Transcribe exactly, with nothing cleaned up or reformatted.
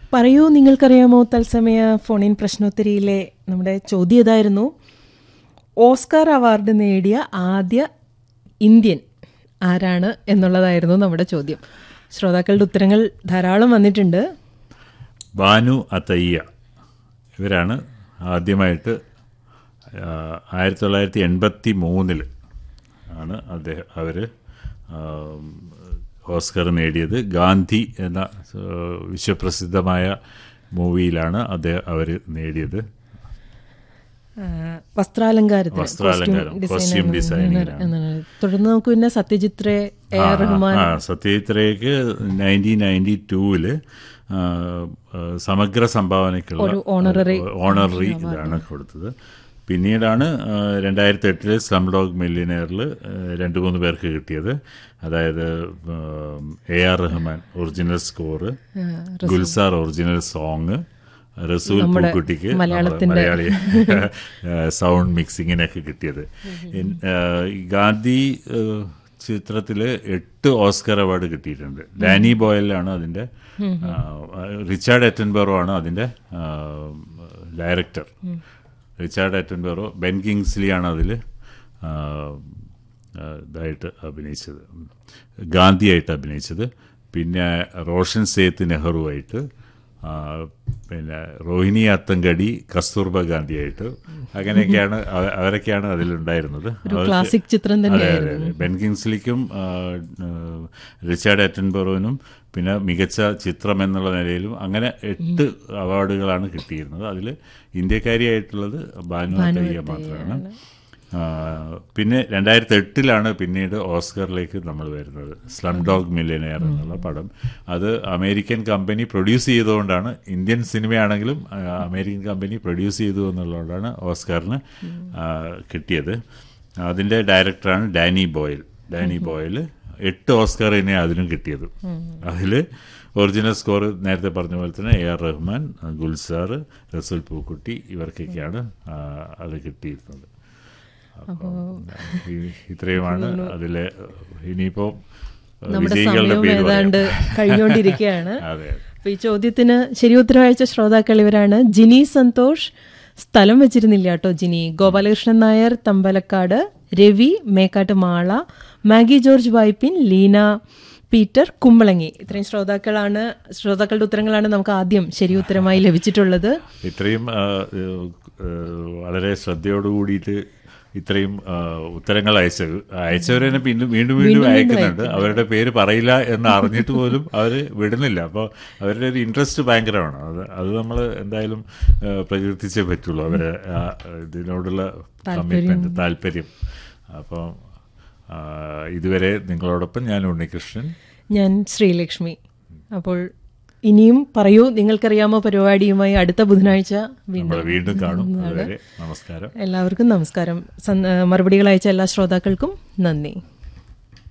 പറയൂ നിങ്ങൾക്കറിയാമോ തത്സമയ ഫോണിൻ പ്രശ്നോത്തരിയിലെ നമ്മുടെ ചോദ്യം ഇതായിരുന്നു: ഓസ്കാർ അവാർഡ് നേടിയ ആദ്യ ഇന്ത്യൻ ആരാണ് എന്നുള്ളതായിരുന്നു നമ്മുടെ ചോദ്യം. ശ്രോതാക്കളുടെ ഉത്തരങ്ങൾ ധാരാളം വന്നിട്ടുണ്ട്. ബാനു അത്തയ്യ ഇവരാണ് ആദ്യമായിട്ട് ആയിരത്തി തൊള്ളായിരത്തി എൺപത്തി മൂന്നിൽ ആണ് അദ്ദേഹം അവർ ഓസ്കർ നേടിയത്. ഗാന്ധി എന്ന വിശ്വപ്രസിദ്ധമായ മൂവിയിലാണ് അദ്ദേഹം അവർ നേടിയത്. വസ്ത്രാലങ്കാരത്തിന് വസ്ത്രാലങ്കാരം കോസ്റ്റ്യൂം ഡിസൈനിങ്. തുടർന്ന് നമുക്ക് പിന്നെ Satyajit Ray, A R Rahman. Satyajit rake nineteen ninety ടൂവില് സമഗ്ര സംഭാവനയ്ക്കുള്ള ഓണററി ഓണററി ഇതാണ് കൊടുത്തത്. പിന്നീടാണ് രണ്ടായിരത്തി എട്ടില് സ്ലം ഡോഗ് മില്ലിയനെയറിൽ രണ്ട് മൂന്ന് പേർക്ക് കിട്ടിയത്. അതായത് A R Rahman original score, Gulzar original song, റസൂൽ പൂക്കുട്ടിക്ക് മലയാളി സൗണ്ട് മിക്സിങ്ങിനൊക്കെ കിട്ടിയത്. ഗാന്ധി ചിത്രത്തിൽ എട്ട് ഓസ്കർ അവാർഡ് കിട്ടിയിട്ടുണ്ട്. ഡാനി ബോയലാണ് അതിൻ്റെ, റിച്ചാർഡ് അറ്റൻബറോ ആണ് അതിൻ്റെ ഡയറക്ടർ. റിച്ചാർഡ് അറ്റൻബറോ, ബെൻ കിങ്സ്ലിയാണ് അതിൽ ഇതായിട്ട് അഭിനയിച്ചത്, ഗാന്ധിയായിട്ട് അഭിനയിച്ചത്. പിന്നെ റോഷൻ സേത്ത് നെഹ്റുവായിട്ട്, പിന്നെ റോഹിണി അത്തങ്കടി കസ്തൂർബ ഗാന്ധിയായിട്ട്, അങ്ങനെയൊക്കെയാണ് അവരൊക്കെയാണ് അതിലുണ്ടായിരുന്നത്. ക്ലാസിക് ചിത്രം തന്നെയായിരുന്നു. അതെ അതെ ബെൻ കിങ്സ്ലിക്കും റിച്ചാർഡ് അറ്റൻബറോനും പിന്നെ മികച്ച ചിത്രം എന്നുള്ള നിലയിലും അങ്ങനെ എട്ട് അവാർഡുകളാണ് കിട്ടിയിരുന്നത്. അതിൽ ഇന്ത്യക്കാരിയായിട്ടുള്ളത് ബാനു അത്തയ്യ മാത്രമാണ്. പിന്നെ രണ്ടായിരത്തി എട്ടിലാണ് പിന്നീട് ഓസ്കറിലേക്ക് നമ്മൾ വരുന്നത്. സ്ലം ഡോഗ് മില്ലിയനെയർ എന്നുള്ള പടം അത് അമേരിക്കൻ കമ്പനി പ്രൊഡ്യൂസ് ചെയ്തുകൊണ്ടാണ്, ഇന്ത്യൻ സിനിമയാണെങ്കിലും അമേരിക്കൻ കമ്പനി പ്രൊഡ്യൂസ് ചെയ്തു എന്നുള്ളതുകൊണ്ടാണ് ഓസ്കറിന് കിട്ടിയത്. അതിൻ്റെ ഡയറക്ടറാണ് ഡാനി ബോയിൽ. ഡാനി ബോയിൽ എട്ട് ഓസ്കർ തന്നെ അതിനും കിട്ടിയത്. അതിൽ ഒറിജിനൽ സ്കോർ നേരത്തെ പറഞ്ഞ പോലെ തന്നെ എ ആർ റഹ്മാൻ, ഗുൽസാർ, റസൂൽ പൂക്കുട്ടി ഇവർക്കൊക്കെയാണ് അത് കിട്ടിയിരുന്നത്. അപ്പോൾ ഇത്രയുമാണ് അതിലെ. ഇനിയിപ്പോ വിജയികളുടെ പേര് ഏതാണ്ട് കഴിഞ്ഞുകൊണ്ടിരിക്കുകയാണ്. അപ്പൊ ഈ ചോദ്യത്തിന് ശരിയുത്തരം അയച്ച ശ്രോതാക്കൾ ഇവരാണ്: ജിനി സന്തോഷ്, സ്ഥലം വെച്ചിരുന്നില്ല കേട്ടോ Jini, Gopalakrishnan Nair Thampalakkad, Ravi Mekkatt Mala, Maggi George വായ്പിൻ, Leena Peter Kumbalangi. ഇത്രയും ശ്രോതാക്കളാണ് ശ്രോതാക്കളുടെ ഉത്തരങ്ങളാണ് നമുക്ക് ആദ്യം ശരിയുത്തരമായി ലഭിച്ചിട്ടുള്ളത്. ഇത്രയും വളരെ ശ്രദ്ധയോട് കൂടിയിട്ട് ഇത്രയും ഉത്തരങ്ങൾ അയച്ചത് അയച്ചവർ തന്നെ വീണ്ടും വീണ്ടും വീണ്ടും അയക്കുന്നുണ്ട്. അവരുടെ പേര് പറയില്ല എന്ന് അറിഞ്ഞിട്ട് പോലും അവർ വിടുന്നില്ല. അപ്പോൾ അവരുടെ ഒരു ഇൻട്രസ്റ്റ് ഭയങ്കരമാണ്. അത് അത് നമ്മൾ എന്തായാലും പ്രകീർത്തിച്ചേ പറ്റുള്ളൂ, അവരെ ഇതിനോടുള്ള കമ്മിറ്റ്മെൻറ്റ്, താല്പര്യം. അപ്പം ഇതുവരെ നിങ്ങളോടൊപ്പം ഞാൻ ഉണ്ണികൃഷ്ണൻ, ഞാൻ ശ്രീലക്ഷ്മി. അപ്പോൾ ഇനിയും പറയൂ നിങ്ങൾക്കറിയാമോ പരിപാടിയുമായി അടുത്ത ബുധനാഴ്ച വീണ്ടും കാണും. നമസ്കാരം, എല്ലാവർക്കും നമസ്കാരം. മറുപടികൾ അയച്ച എല്ലാ ശ്രോതാക്കൾക്കും നന്ദി.